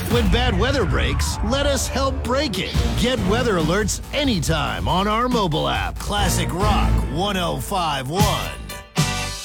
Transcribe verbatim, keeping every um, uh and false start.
When bad weather breaks, let us help break it. Get weather alerts anytime on our mobile app. Classic Rock one oh five one.